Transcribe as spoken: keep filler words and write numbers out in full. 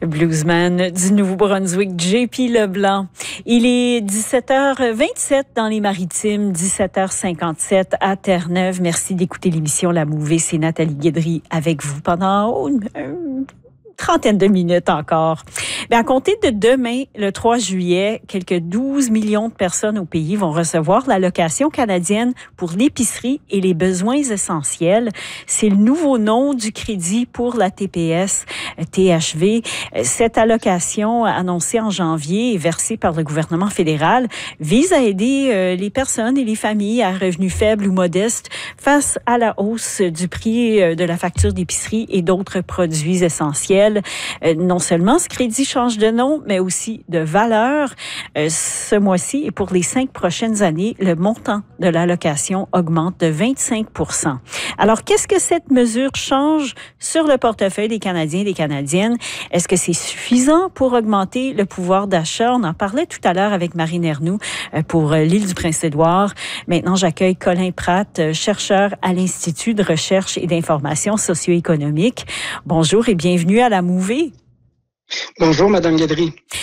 Bluesman du Nouveau-Brunswick, J P Leblanc. Il est dix-sept heures vingt-sept dans les Maritimes, dix-sept heures cinquante-sept à Terre-Neuve. Merci d'écouter l'émission La Mouvée. C'est Nathalie Guédry avec vous pendant oh, une, une trentaine de minutes encore. Bien, à compter de demain, le trois juillet, quelques douze millions de personnes au pays vont recevoir l'allocation canadienne pour l'épicerie et les besoins essentiels. C'est le nouveau nom du crédit pour la T P S T H V. Cette allocation annoncée en janvier et versée par le gouvernement fédéral vise à aider les personnes et les familles à revenus faibles ou modestes face à la hausse du prix de la facture d'épicerie et d'autres produits essentiels. Non seulement ce crédit change de nom, mais aussi de valeur. Euh, ce mois-ci et pour les cinq prochaines années, le montant de l'allocation augmente de vingt-cinq pour cent. Alors, qu'est-ce que cette mesure change sur le portefeuille des Canadiens et des Canadiennes? Est-ce que c'est suffisant pour augmenter le pouvoir d'achat? On en parlait tout à l'heure avec Marine Ernoult pour l'île du Prince-Édouard. Maintenant, j'accueille Colin Pratt, chercheur à l'Institut de recherche et d'information socio-économique. Bonjour et bienvenue à La Mouvée. Bonjour, Madame Guédry.